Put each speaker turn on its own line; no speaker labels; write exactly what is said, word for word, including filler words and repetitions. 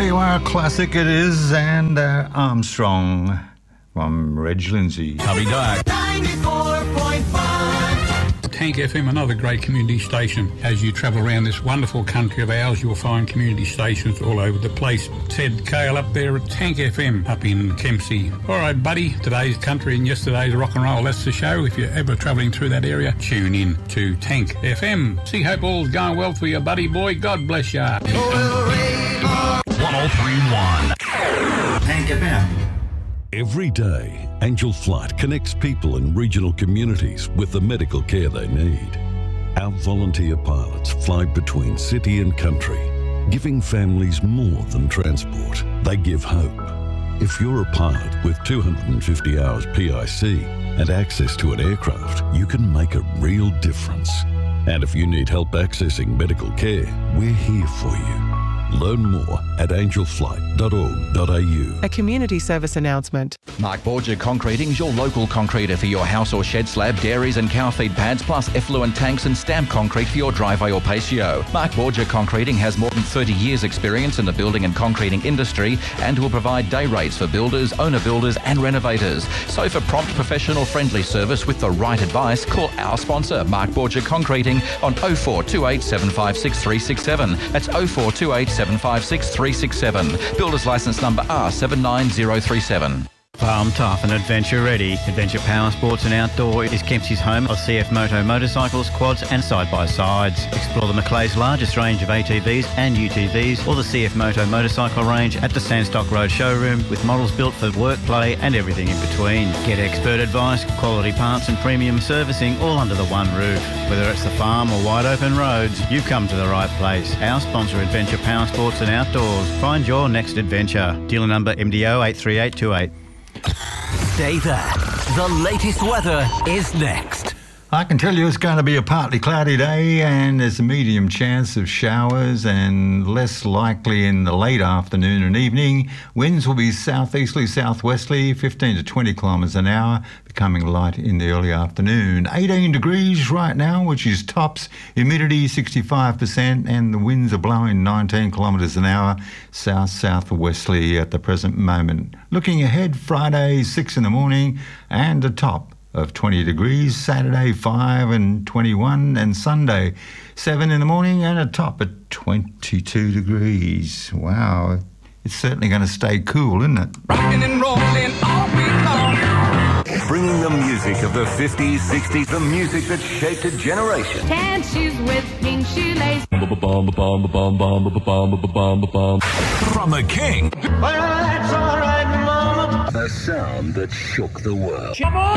you are, classic it is, and uh, Armstrong from Reg Lindsay.
Tubby Dark.
ninety-four point five.
Tank F M, another great community station. As you travel around this wonderful country of ours, you'll find community stations all over the place. Ted Cale up there at Tank F M up in Kempsey. All right, buddy, today's country and yesterday's rock and roll, that's the show. If you're ever travelling through that area, tune in to Tank F M. See, hope all's going well for you, buddy boy. God bless ya.
one
oh three point one.
Tank F M.
Every day, Angel Flight connects people in regional communities with the medical care they need. Our volunteer pilots fly between city and country, giving families more than transport. They give hope. If you're a pilot with two hundred fifty hours P I C and access to an aircraft, you can make a real difference. And if you need help accessing medical care, we're here for you. Learn more at angel flight dot org dot a u.
A community service announcement.
Mark Borger Concreting is your local concreter for your house or shed slab, dairies and cow feed pads, plus effluent tanks and stamp concrete for your driveway or patio. Mark Borger Concreting has more than thirty years experience in the building and concreting industry and will provide day rates for builders, owner builders and renovators. So for prompt, professional, friendly service with the right advice, call our sponsor, Mark Borger Concreting, on oh four two eight, seven five six, three six seven. That's oh four two eight, seven five six, three six seven. Builder's licence number R seven nine zero three seven.
Farm tough and adventure ready. Adventure Power Sports and Outdoor is Kempsey's home of C F Moto motorcycles, quads and side-by-sides. Explore the Macleay's largest range of A T Vs and U T Vs or the C F Moto motorcycle range at the Sandstock Road showroom with models built for work, play and everything in between. Get expert advice, quality parts and premium servicing all under the one roof. Whether it's the farm or wide open roads, you've come to the right place. Our sponsor, Adventure Power Sports and Outdoors. Find your next adventure. Dealer number M D O eight three eight two eight.
Stay there. The latest weather is next.
I can tell you it's going to be a partly cloudy day and there's a medium chance of showers and less likely in the late afternoon and evening. Winds will be southeasterly, southwesterly, fifteen to twenty kilometres an hour, becoming light in the early afternoon. eighteen degrees right now, which is tops, humidity sixty-five percent and the winds are blowing nineteen kilometres an hour, south-southwesterly at the present moment. Looking ahead, Friday six in the morning and a top of twenty degrees, Saturday five and twenty-one, and Sunday seven in the morning and a top at twenty-two degrees. Wow, it's certainly going to stay cool, isn't it?
Rocking and rolling all week long.
Bringing the music of the fifties, sixties, the music that shaped a generation.
Tan shoes with pink shoelace.
From the king.
Well, that's all right, Mama.
A sound that shook the world.
Come on!